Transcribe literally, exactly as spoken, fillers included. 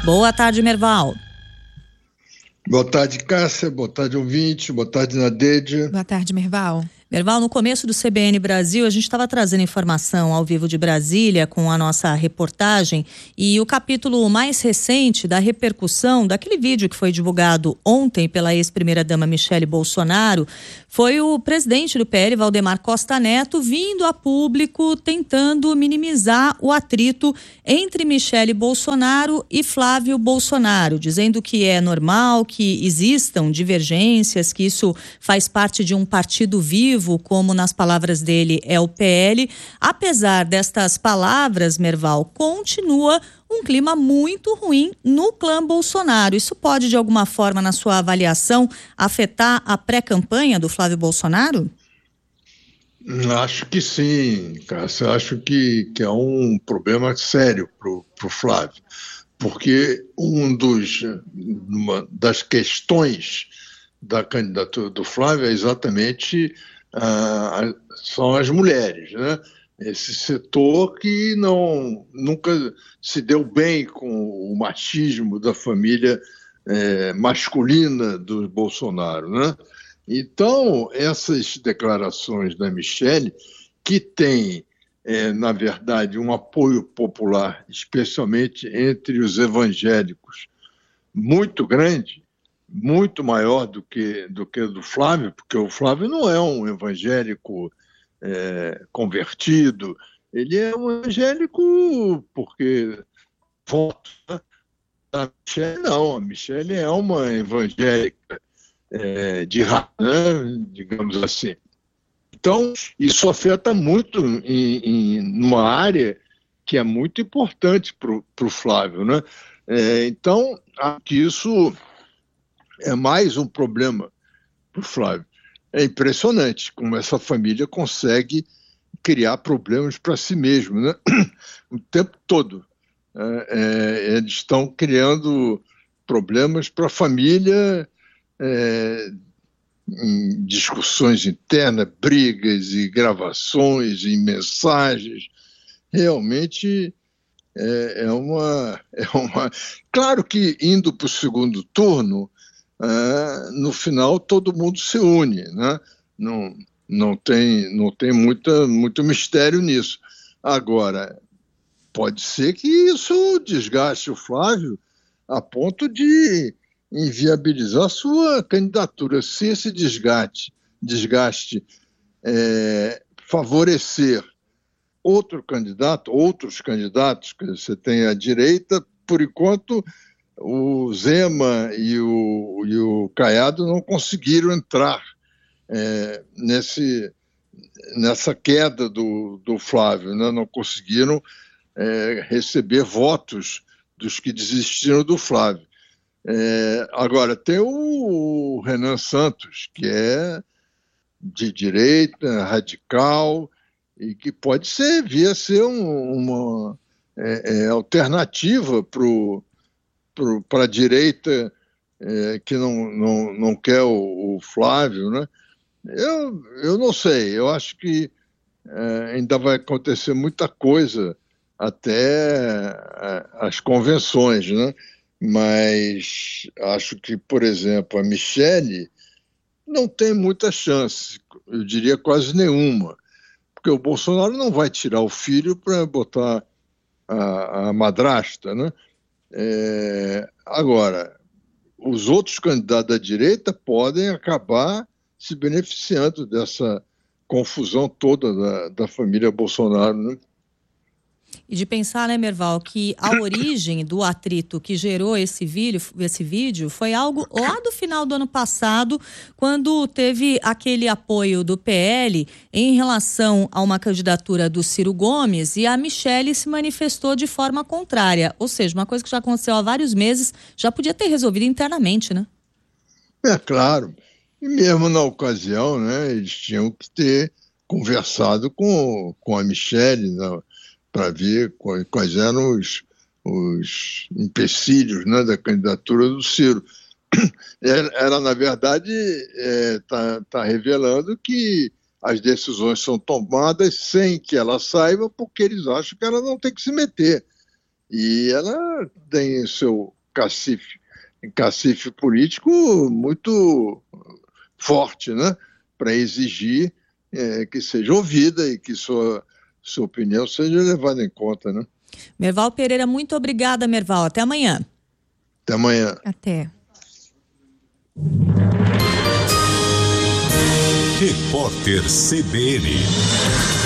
Boa tarde, Merval. Boa tarde, Cássia. Boa tarde, ouvinte. Boa tarde, Nadede. Boa tarde, Merval. Merval, no começo do C B N Brasil, a gente estava trazendo informação ao vivo de Brasília com a nossa reportagem, e o capítulo mais recente da repercussão daquele vídeo que foi divulgado ontem pela ex-primeira-dama Michele Bolsonaro foi o presidente do P L, Valdemar Costa Neto, vindo a público tentando minimizar o atrito entre Michele Bolsonaro e Flávio Bolsonaro, dizendo que é normal que existam divergências, que isso faz parte de um partido vivo, como nas palavras dele é o P L. Apesar destas palavras, Merval, continua um clima muito ruim no clã Bolsonaro. Isso pode, de alguma forma, na sua avaliação, afetar a pré-campanha do Flávio Bolsonaro? Acho que sim, Cássia. Acho que, que é um problema sério para o Flávio, porque um dos, uma das questões da candidatura do Flávio é exatamente Ah, são as mulheres, né? Esse setor que não, nunca se deu bem com o machismo da família é, masculina do Bolsonaro, né? Então, essas declarações da Michele, que tem, é, na verdade, um apoio popular, especialmente entre os evangélicos, muito grande, muito maior do que do que do Flávio, porque o Flávio não é um evangélico é, convertido, ele é um evangélico porque voto. Né? A Michele não, a Michele é uma evangélica é, de raiz, né? Digamos assim. Então, isso afeta muito em, em numa área que é muito importante para o Flávio, né? É, então, acho que isso é mais um problema para o Flávio. É impressionante como essa família consegue criar problemas para si mesmo, né? O tempo todo. É, é, eles estão criando problemas para a família, é, em discussões internas, brigas e gravações e mensagens. Realmente é, é, uma, é uma... Claro que indo para o segundo turno, Uh, no final todo mundo se une, né? Não, não tem, não tem muita, muito mistério nisso. Agora, pode ser que isso desgaste o Flávio a ponto de inviabilizar sua candidatura. Se esse desgaste, desgaste é, favorecer outro candidato, outros candidatos, que você tem à direita, por enquanto o Zema e o, e o Caiado não conseguiram entrar é, nesse, nessa queda do, do Flávio, né? Não conseguiram é, receber votos dos que desistiram do Flávio. É, agora, tem o, o Renan Santos, que é de direita, radical, e que pode ser, vir a ser um, uma é, é, alternativa para o para a direita é, que não, não, não quer o, o Flávio, né? Eu, eu não sei, eu acho que é, ainda vai acontecer muita coisa até é, as convenções, né? Mas acho que, por exemplo, a Michele não tem muita chance, eu diria quase nenhuma, porque o Bolsonaro não vai tirar o filho para botar a, a madrasta, né? É, agora, os outros candidatos da direita podem acabar se beneficiando dessa confusão toda da, da família Bolsonaro, né? E de pensar, né, Merval, que a origem do atrito que gerou esse vídeo, esse vídeo foi algo lá do final do ano passado, quando teve aquele apoio do P L em relação a uma candidatura do Ciro Gomes e a Michele se manifestou de forma contrária. Ou seja, uma coisa que já aconteceu há vários meses, já podia ter resolvido internamente, né? É claro. E mesmo na ocasião, né, eles tinham que ter conversado com, com a Michele, né, para ver quais eram os, os empecilhos, né, da candidatura do Ciro. Ela, na verdade, está é, tá revelando que as decisões são tomadas sem que ela saiba, porque eles acham que ela não tem que se meter. E ela tem seu cacife, cacife político muito forte, né? Para exigir é, que seja ouvida e que sua, sua opinião seja levada em conta, né? Merval Pereira, muito obrigada, Merval. Até amanhã. Até amanhã. Até. Repórter C B N.